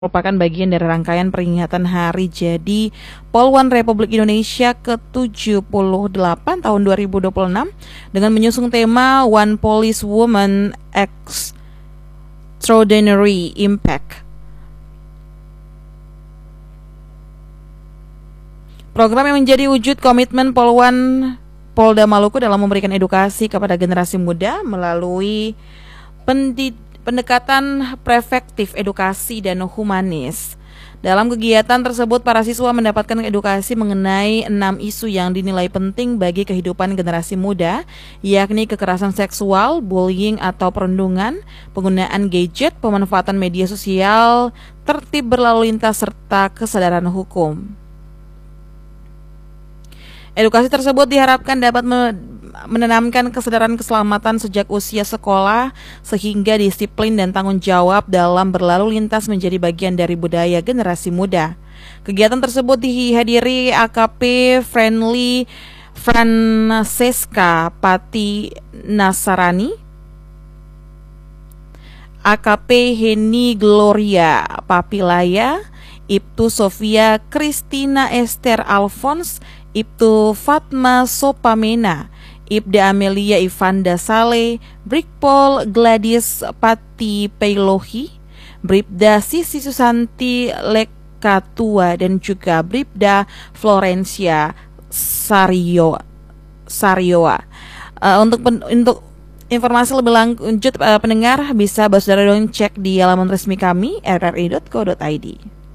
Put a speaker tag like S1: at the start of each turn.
S1: merupakan bagian dari rangkaian peringatan Hari Jadi Poluan Republik Indonesia ke-78 tahun 2026 dengan menyusung tema One Police Woman Extraordinary Impact. Program yang menjadi wujud komitmen Poluan Polda Maluku dalam memberikan edukasi kepada generasi muda melalui pendekatan preventif, edukasi, dan humanis. Dalam kegiatan tersebut, para siswa mendapatkan edukasi mengenai 6 isu yang dinilai penting bagi kehidupan generasi muda, yakni kekerasan seksual, bullying atau perundungan, penggunaan gadget, pemanfaatan media sosial, tertib berlalu lintas, serta kesadaran hukum. Edukasi tersebut diharapkan dapat menanamkan kesadaran keselamatan sejak usia sekolah sehingga disiplin dan tanggung jawab dalam berlalu lintas menjadi bagian dari budaya generasi muda. Kegiatan tersebut dihadiri AKP Friendly Francesca Pati Nasarani, AKP Heni Gloria Papilaya, Ibtu Sofia Kristina Esther Alphonse, Ibtu Fatma Sopamena, Ibda Amelia Ivanda Saleh, Brigpol Gladys Pati Peilohi, Bribda Sisi Susanti Lekatua, dan juga Bribda Florencia Sarioa. Untuk informasi lebih lanjut pendengar bisa saudara cek di laman resmi kami rri.co.id.